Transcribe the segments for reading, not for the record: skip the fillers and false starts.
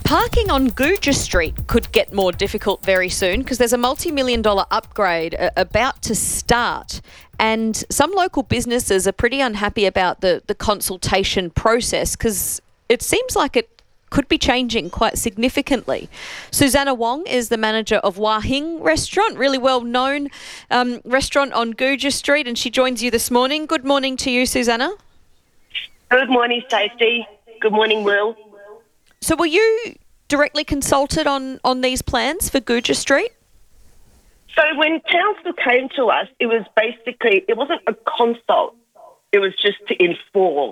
Parking on Guja Street could get more difficult very soon because there's a multi-million-dollar upgrade about to start, and some local businesses are pretty unhappy about the consultation process because it seems like it could be changing quite significantly. Susanna Wong is the manager of Wah Hing Restaurant, really well-known restaurant on Guja Street, and she joins you this morning. Good morning to you, Susanna. Good morning, Stacey. Good morning, Will. So were you directly consulted on these plans for Guja Street? So when council came to us, it wasn't a consult. It was just to inform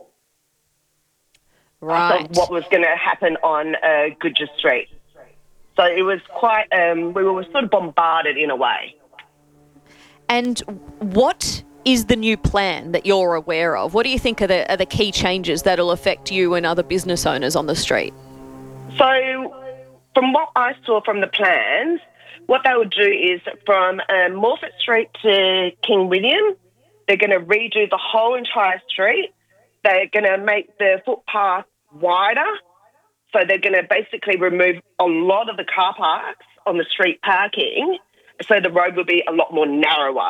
Right. of what was going to happen on Guja Street. So it was quite, we were sort of bombarded in a way. And what is the new plan that you're aware of? What do you think are the key changes that will affect you and other business owners on the street? So from what I saw from the plans, what they would do is from Morfett Street to King William, they're going to redo the whole entire street. They're going to make the footpath wider. So they're going to basically remove a lot of the car parks on the street parking, so the road will be a lot more narrower.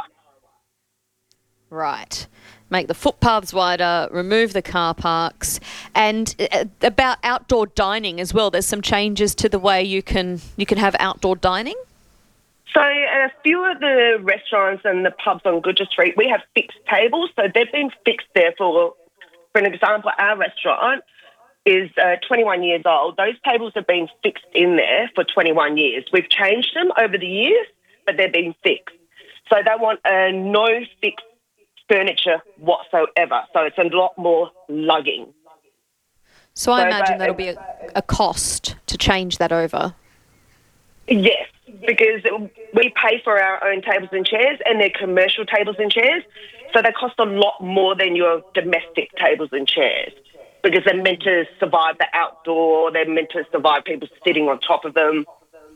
Right. Make the footpaths wider, remove the car parks, and about outdoor dining as well. There's some changes to the way you can have outdoor dining. So a few of the restaurants and the pubs on Guja Street, we have fixed tables. So they've been fixed there for an example, our restaurant is 21 years old. Those tables have been fixed in there for 21 years. We've changed them over the years, but they've been fixed. So they want no fixed furniture whatsoever. So it's a lot more lugging. So I imagine that'll be a cost to change that over. Yes, because we pay for our own tables and chairs, and they're commercial tables and chairs, so they cost a lot more than your domestic tables and chairs because they're meant to survive the outdoor, they're meant to survive people sitting on top of them.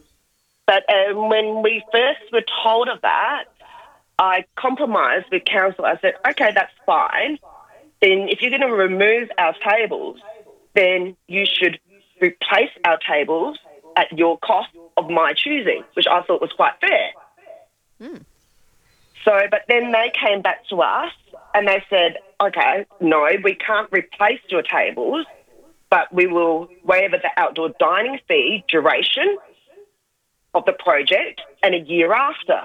But when we first were told of that, I compromised with council. I said, okay, that's fine. Then if you're going to remove our tables, then you should replace our tables at your cost of my choosing, which I thought was quite fair. Mm. So, but then they came back to us and they said, okay, no, we can't replace your tables, but we will waive the outdoor dining fee duration of the project and a year after,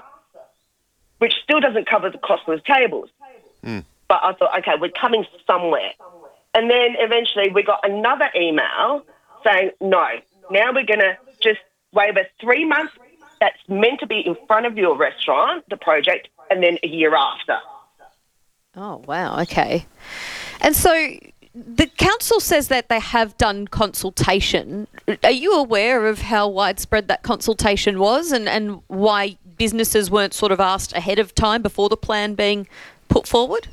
which still doesn't cover the cost of the tables. Mm. But I thought, okay, we're coming somewhere. And then eventually we got another email saying, no, now we're going to just waive a 3 months that's meant to be in front of your restaurant, the project, and then a year after. Oh, wow, okay. And so the council says that they have done consultation. Are you aware of how widespread that consultation was and why businesses weren't sort of asked ahead of time before the plan being put forward?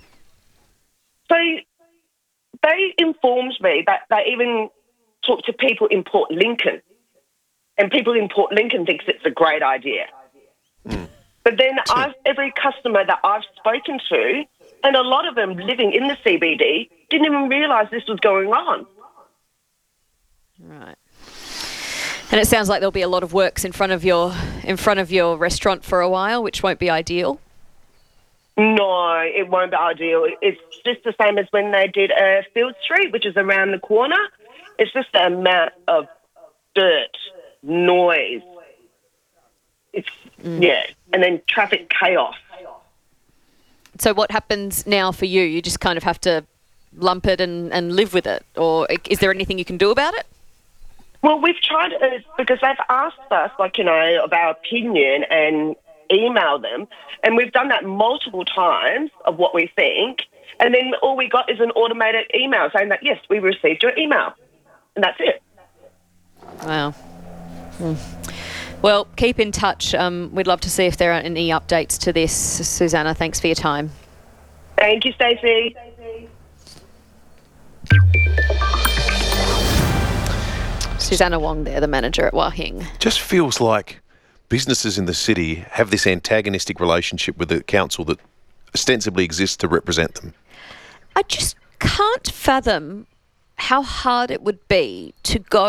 So they informed me that they even talked to people in Port Lincoln, and people in Port Lincoln thinks it's a great idea. Mm. But then every customer that I've spoken to, and a lot of them living in the CBD, didn't even realise this was going on. Right. And it sounds like there'll be a lot of works in front of your restaurant for a while, which won't be ideal. No, it won't be ideal. It's just the same as when they did Field Street, which is around the corner. It's just the amount of dirt, noise. Yeah, and then traffic chaos. So what happens now for you? You just kind of have to lump it and live with it? Or is there anything you can do about it? Well, we've tried, because they've asked us, of our opinion and email them, and we've done that multiple times of what we think, and then all we got is an automated email saying that, yes, we received your email, and that's it. Wow. Well, keep in touch. We'd love to see if there are any updates to this. Susanna, thanks for your time. Thank you, Stacey. Susanna Wong there, the manager at Wah Hing. Just feels like businesses in the city have this antagonistic relationship with the council that ostensibly exists to represent them. I just can't fathom how hard it would be to go